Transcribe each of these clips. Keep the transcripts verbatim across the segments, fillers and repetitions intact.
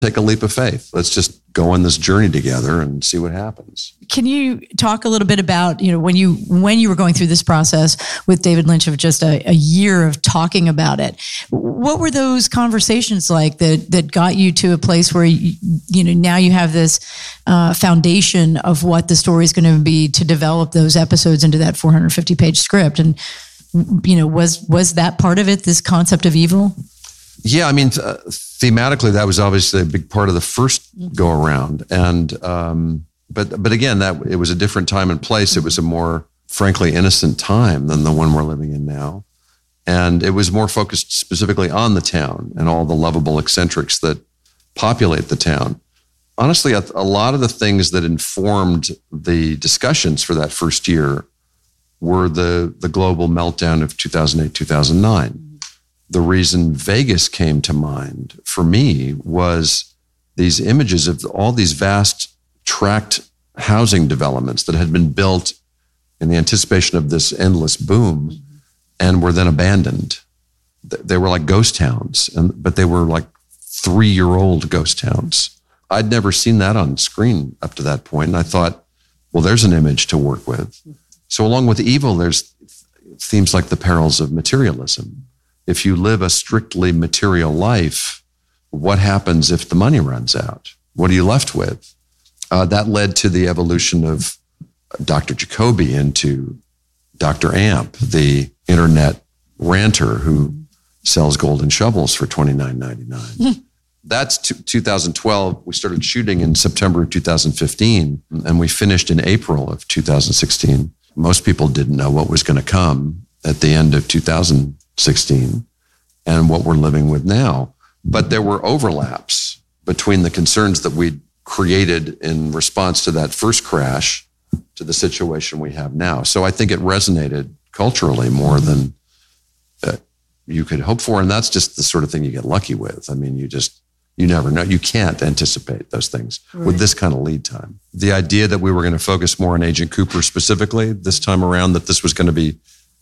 take a leap of faith. Let's just go on this journey together and see what happens. Can you talk a little bit about, you know, when you when you were going through this process with David Lynch of just a, a year of talking about it, what were those conversations like that that got you to a place where, you, you know, now you have this uh, foundation of what the story is going to be to develop those episodes into that four hundred fifty page script? And, you know, was was that part of it, this concept of evil? Yeah, I mean, uh, thematically, that was obviously a big part of the first go around, and um, but but again, that it was a different time and place. It was a more, frankly, innocent time than the one we're living in now, and it was more focused specifically on the town and all the lovable eccentrics that populate the town. Honestly, a, a lot of the things that informed the discussions for that first year were the the global meltdown of two thousand eight, two thousand nine. The reason Vegas came to mind for me was these images of all these vast tract housing developments that had been built in the anticipation of this endless boom and were then abandoned. They were like ghost towns, and but they were like three-year-old ghost towns. I'd never seen that on screen up to that point, and I thought, well, there's an image to work with. So along with evil, there's themes like the perils of materialism. If you live a strictly material life, what happens if the money runs out? What are you left with? Uh, that led to the evolution of Doctor Jacoby into Doctor Amp, the internet ranter who sells golden shovels for twenty-nine ninety-nine. That's t- two thousand twelve. We started shooting in September of two thousand fifteen, and we finished in April of two thousand sixteen. Most people didn't know what was going to come at the end of two thousand sixteen and what we're living with now. But there were overlaps between the concerns that we'd created in response to that first crash to the situation we have now. So I think it resonated culturally more than uh, you could hope for. And that's just the sort of thing you get lucky with. I mean, you just, you never know. You can't anticipate those things right. with this kind of lead time. The idea that we were going to focus more on Agent Cooper specifically this time around, that this was going to be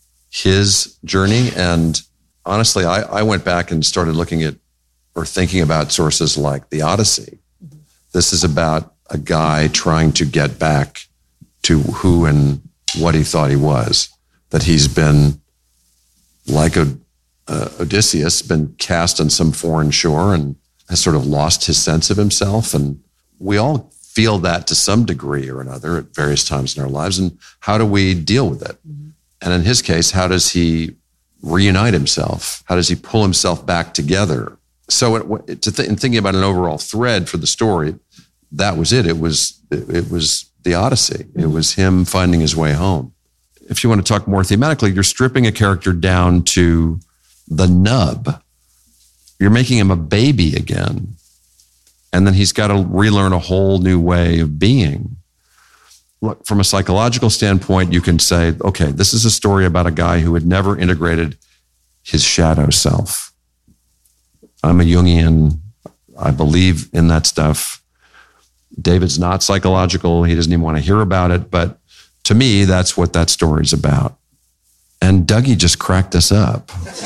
his journey. And honestly, I, I went back and started looking at or thinking about sources like the Odyssey. Mm-hmm. This is about a guy trying to get back to who and what he thought he was, that he's been like a, uh, Odysseus, been cast on some foreign shore and has sort of lost his sense of himself. And we all feel that to some degree or another at various times in our lives. And how do we deal with it? Mm-hmm. And in his case, how does he reunite himself? How does he pull himself back together? So it, to th- in thinking about an overall thread for the story, that was it. It was it, it was the Odyssey. It was him finding his way home. If you want to talk more thematically, you're stripping a character down to the nub. You're making him a baby again. And then he's got to relearn a whole new way of being. Look, from a psychological standpoint, you can say, okay, this is a story about a guy who had never integrated his shadow self. I'm a Jungian. I believe in that stuff. David's not psychological. He doesn't even want to hear about it. But to me, that's what that story's about. And Dougie just cracked us up.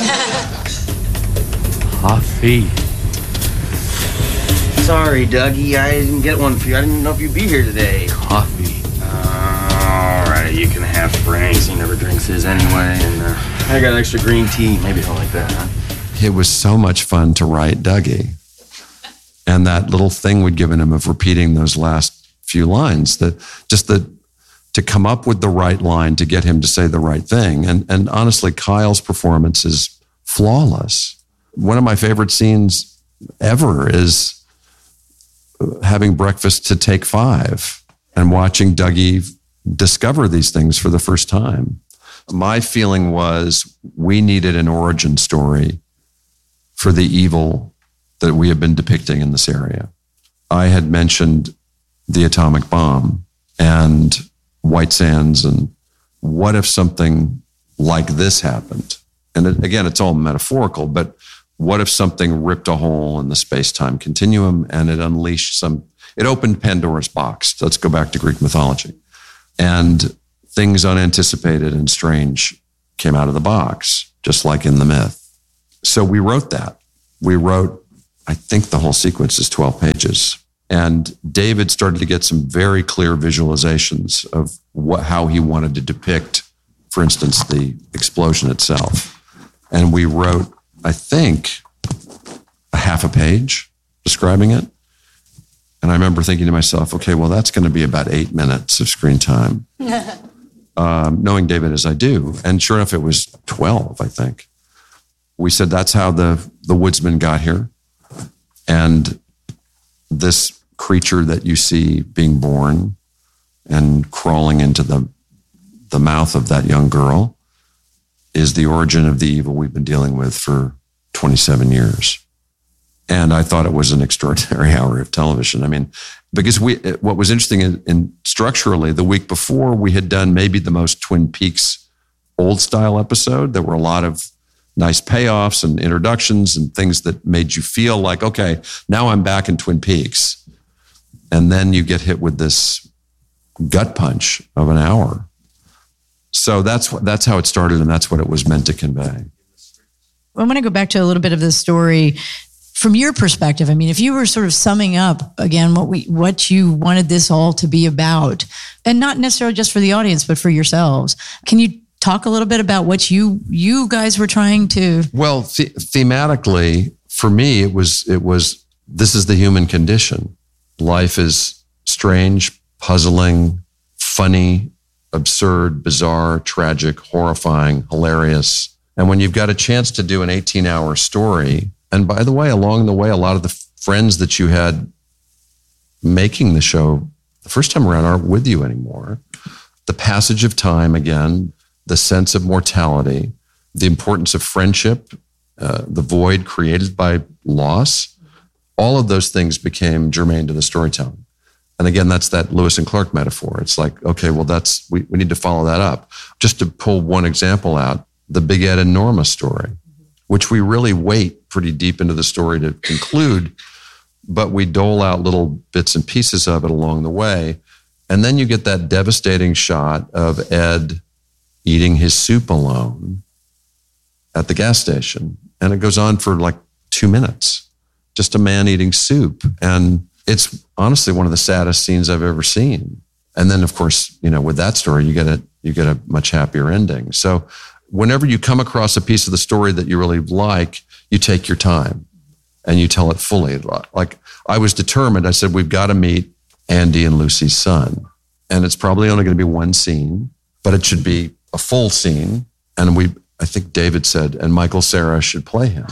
Coffee. Sorry, Dougie. I didn't get one for you. I didn't know if you'd be here today. Coffee. All right, you can have Frank's. He never drinks his anyway. And uh, I got extra green tea. Maybe he'll like that, huh? It was so much fun to write Dougie. And that little thing we'd given him of repeating those last few lines, that just the to come up with the right line to get him to say the right thing. And and honestly, Kyle's performance is flawless. One of my favorite scenes ever is having breakfast to Take Five and watching Dougie discover these things for the first time. My feeling was we needed an origin story for the evil that we have been depicting in this area. I had mentioned the atomic bomb and White Sands, and what if something like this happened? And it, again, it's all metaphorical, but what if something ripped a hole in the space-time continuum and it unleashed some, it opened Pandora's box. Let's go back to Greek mythology. And things unanticipated and strange came out of the box, just like in the myth. So we wrote that. We wrote I think the whole sequence is twelve pages. And David started to get some very clear visualizations of what, how he wanted to depict, for instance, the explosion itself. And we wrote, I think, a half a page describing it. And I remember thinking to myself, okay, well, that's going to be about eight minutes of screen time, um, knowing David as I do. And sure enough, it was twelve, I think. We said, that's how the, the woodsman got here. And this creature that you see being born and crawling into the, the mouth of that young girl is the origin of the evil we've been dealing with for twenty-seven years. And I thought it was an extraordinary hour of television. I mean, because we, what was interesting in, in structurally, the week before we had done maybe the most Twin Peaks old style episode. There were a lot of nice payoffs and introductions and things that made you feel like, okay, now I'm back in Twin Peaks. And then you get hit with this gut punch of an hour. So that's that's how it started, and that's what it was meant to convey. I want to go back to a little bit of the story from your perspective. I mean, if you were sort of summing up again what we what you wanted this all to be about, and not necessarily just for the audience, but for yourselves, can you talk a little bit about what you you guys were trying to? Well, the- thematically, for me, it was it was this is the human condition. Life is strange, puzzling, funny, absurd, bizarre, tragic, horrifying, hilarious. And when you've got a chance to do an eighteen-hour story, and by the way, along the way, a lot of the friends that you had making the show the first time around aren't with you anymore. The passage of time, again, the sense of mortality, the importance of friendship, uh, the void created by loss, all of those things became germane to the storytelling. And again, that's that Lewis and Clark metaphor. It's like, okay, well, that's we, we need to follow that up. Just to pull one example out, the Big Ed and Norma story, which we really wait pretty deep into the story to conclude, but we dole out little bits and pieces of it along the way. And then you get that devastating shot of Ed eating his soup alone at the gas station. And it goes on for like two minutes. Just a man eating soup. And it's honestly one of the saddest scenes I've ever seen. And then, of course, you know, with that story, you get a, you get a much happier ending. So whenever you come across a piece of the story that you really like, you take your time and you tell it fully. Like I was determined, I said, we've got to meet Andy and Lucy's son. And it's probably only going to be one scene, but it should be a full scene. And we, I think David said, and Michael Cera should play him.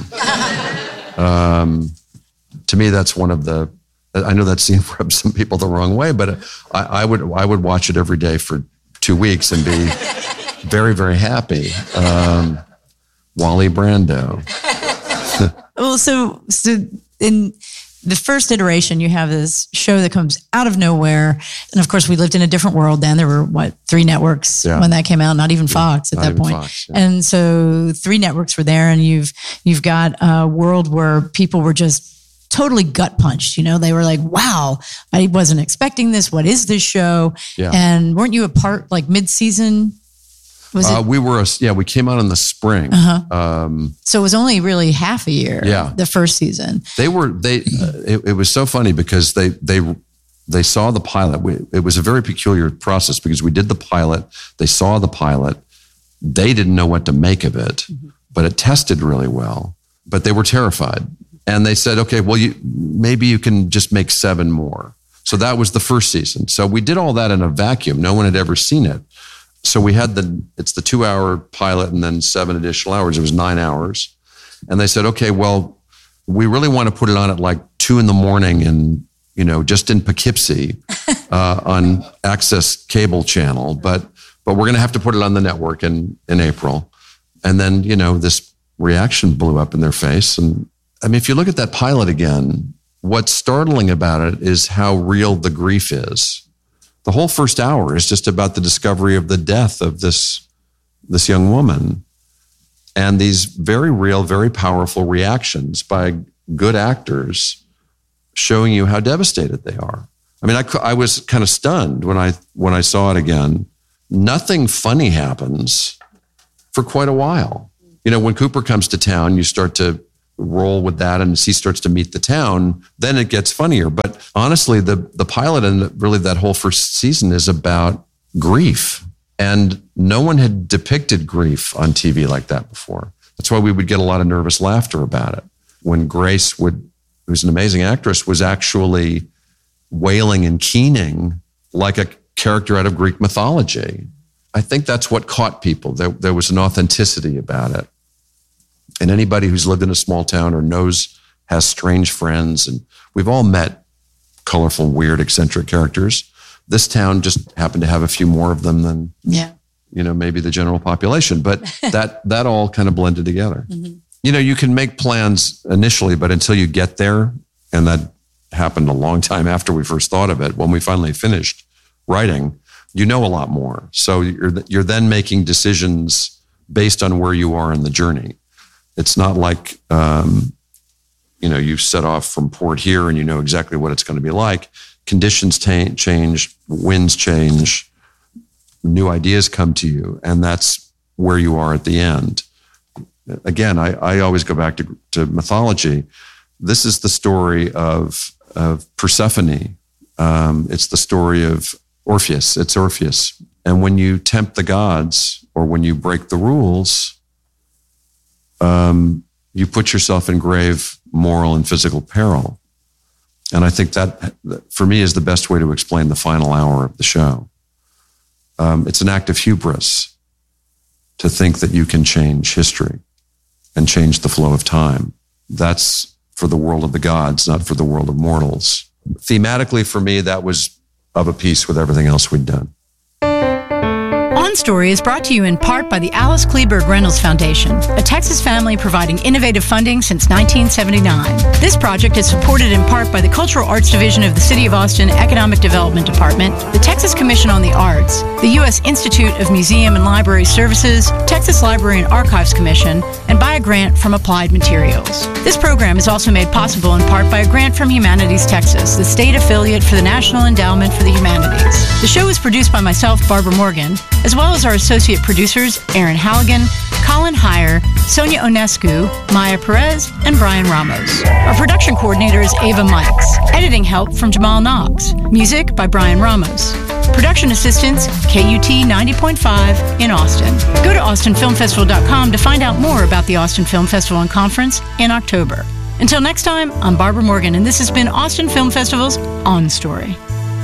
um, to me, that's one of the, I know that scene rubs some people the wrong way, but I, I would I would watch it every day for two weeks and be very, very happy. Um, Wally Brando. Well, so so in the first iteration, you have this show that comes out of nowhere, and of course, we lived in a different world then. There were what three networks Yeah. when that came out, not even Fox at Not that even point. Fox, yeah. And so three networks were there, and you've you've got a world where people were just totally gut punched. You know, they were like, wow, I wasn't expecting this. What is this show? Yeah. And weren't you a part like mid-season? Was Uh, it? we were, a, yeah, we came out in the spring. Uh-huh. Um, So it was only really half a year. Yeah. The first season. they were, they, uh, it, it was so funny because they, they, they saw the pilot. We, it was a very peculiar process because we did the pilot. They saw the pilot. They didn't know what to make of it, mm-hmm. but it tested really well, but they were terrified. And they said, okay, well, you, maybe you can just make seven more. So that was the first season. So we did all that in a vacuum. No one had ever seen it. So we had the, it's the two hour pilot and then seven additional hours. It was nine hours. And they said, okay, well, we really want to put it on at like two in the morning and, you know, just in Poughkeepsie uh, on Access Cable Channel. But, but we're going to have to put it on the network in, in April. And then, you know, this reaction blew up in their face. And I mean, if you look at that pilot again, what's startling about it is how real the grief is. The whole first hour is just about the discovery of the death of this, this young woman and these very real, very powerful reactions by good actors showing you how devastated they are. I mean, I, I was kind of stunned when I, when I saw it again. Nothing funny happens for quite a while. You know, when Cooper comes to town, you start to, roll with that, and as he starts to meet the town, then it gets funnier. But honestly, the the pilot and really that whole first season is about grief. And no one had depicted grief on T V like that before. That's why we would get a lot of nervous laughter about it. When Grace would, who's an amazing actress, was actually wailing and keening like a character out of Greek mythology. I think that's what caught people. There, there was an authenticity about it. And anybody who's lived in a small town or knows, has strange friends, and we've all met colorful, weird, eccentric characters. This town just happened to have a few more of them than, yeah. you know, maybe the general population. But that that all kind of blended together. Mm-hmm. You know, you can make plans initially, but until you get there, and that happened a long time after we first thought of it, when we finally finished writing, you know a lot more. So you're you're then making decisions based on where you are in the journey. It's not like, um, you know, you set off from port here and you know exactly what it's going to be like. Conditions ta- change, winds change, new ideas come to you, and that's where you are at the end. Again, I, I always go back to, to mythology. This is the story of, of Persephone. Um, it's the story of Orpheus. It's Orpheus. And when you tempt the gods, or when you break the rules, um, you put yourself in grave moral and physical peril. And I think that, for me, is the best way to explain the final hour of the show. Um, it's an act of hubris to think that you can change history and change the flow of time. That's for the world of the gods, not for the world of mortals. Thematically, for me, that was of a piece with everything else we'd done. On Story is brought to you in part by the Alice Kleberg Reynolds Foundation, a Texas family providing innovative funding since nineteen seventy-nine. This project is supported in part by the Cultural Arts Division of the City of Austin Economic Development Department, the Texas Commission on the Arts, the U S Institute of Museum and Library Services, Texas Library and Archives Commission, and by a grant from Applied Materials. This program is also made possible in part by a grant from Humanities Texas, the state affiliate for the National Endowment for the Humanities. The show is produced by myself, Barbara Morgan, as well as our associate producers, Aaron Halligan, Colin Heyer, Sonia Onescu, Maya Perez, and Brian Ramos. Our production coordinator is Ava Mikes. Editing help from Jamal Knox. Music by Brian Ramos. Production assistance, K U T ninety point five in Austin. Go to austin film festival dot com to find out more about the Austin Film Festival and Conference in October. Until next time, I'm Barbara Morgan, and this has been Austin Film Festival's On Story.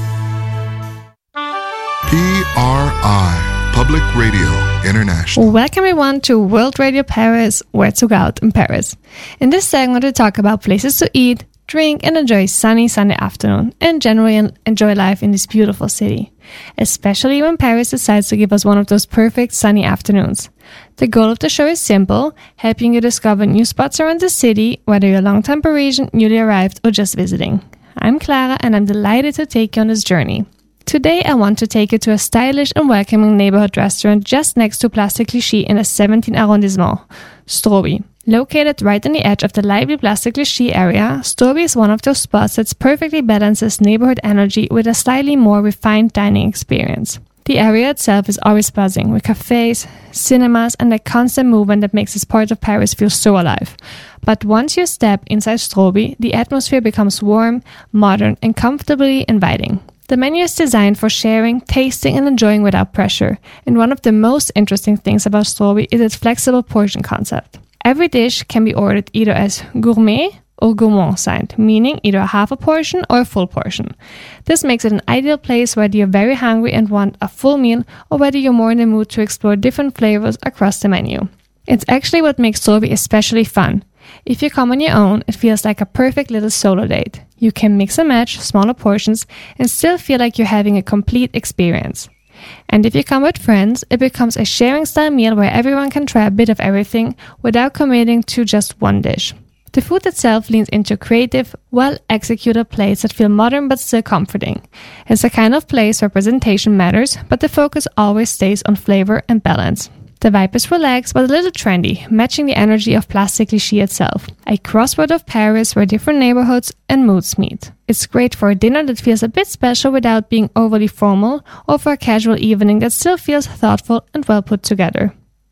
P R I, Public Radio International. Welcome everyone to World Radio Paris, where to go out in Paris. In this segment, we talk about places to eat, drink, and enjoy sunny Sunday afternoon, and generally enjoy life in this beautiful city, especially when Paris decides to give us one of those perfect sunny afternoons. The goal of the show is simple, helping you discover new spots around the city, whether you're a long-time Parisian, newly arrived, or just visiting. I'm Clara, and I'm delighted to take you on this journey. Today, I want to take you to a stylish and welcoming neighborhood restaurant just next to Place de Clichy in the seventeenth arrondissement, Strobi. Located right on the edge of the lively Place de Clichy area, Strobi is one of those spots that perfectly balances neighborhood energy with a slightly more refined dining experience. The area itself is always buzzing with cafes, cinemas, and the constant movement that makes this part of Paris feel so alive. But once you step inside Strobi, the atmosphere becomes warm, modern, and comfortably inviting. The menu is designed for sharing, tasting, and enjoying without pressure. And one of the most interesting things about Strobi is its flexible portion concept. Every dish can be ordered either as gourmet or gourmand signed, meaning either a half a portion or a full portion. This makes it an ideal place whether you're very hungry and want a full meal, or whether you're more in the mood to explore different flavors across the menu. It's actually what makes Strobi especially fun. If you come on your own, it feels like a perfect little solo date. You can mix and match smaller portions and still feel like you're having a complete experience. And if you come with friends, it becomes a sharing-style meal where everyone can try a bit of everything without committing to just one dish. The food itself leans into creative, well-executed plates that feel modern but still comforting. It's a kind of place where presentation matters, but the focus always stays on flavor and balance. The vibe is relaxed but a little trendy, matching the energy of Place de Clichy itself, a crossroad of Paris where different neighborhoods and moods meet. It's great for a dinner that feels a bit special without being overly formal, or for a casual evening that still feels thoughtful and well put together.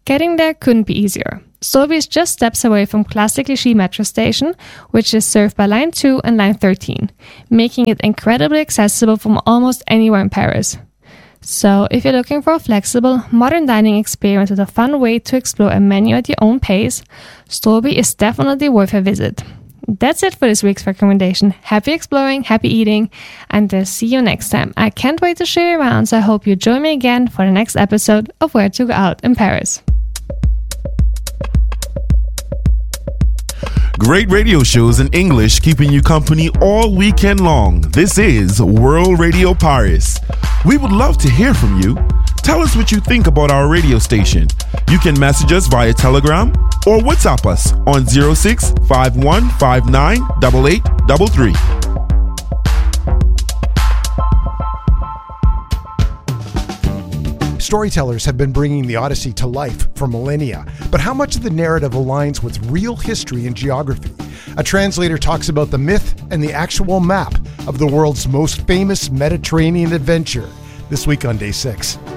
Getting there couldn't be easier. Stolby is just steps away from Place Clichy metro station, which is served by Line two and Line thirteen, making it incredibly accessible from almost anywhere in Paris. So, if you're looking for a flexible, modern dining experience with a fun way to explore a menu at your own pace, Stolby is definitely worth a visit. That's it for this week's recommendation. Happy exploring, happy eating, and I'll see you next time. I can't wait to show you around, so I hope you join me again for the next episode of Where to Go Out in Paris. Great radio shows in English keeping you company all weekend long. This is World Radio Paris. We would love to hear from you. Tell us what you think about our radio station. You can message us via Telegram or WhatsApp us on zero six five one five nine eight eight three three. Storytellers have been bringing the Odyssey to life for millennia, but how much of the narrative aligns with real history and geography? A translator talks about the myth and the actual map of the world's most famous Mediterranean adventure this week on Day six.